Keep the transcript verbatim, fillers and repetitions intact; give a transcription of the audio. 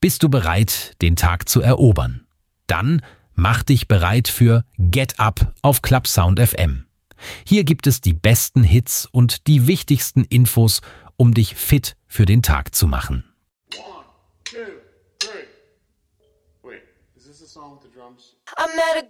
Bist du bereit, den Tag zu erobern? Dann mach dich bereit für Get Up auf Clubsound F M. Hier gibt es die besten Hits und die wichtigsten Infos, um dich fit für den Tag zu machen. One, two, three. Wait, is this a song with the drums? I met a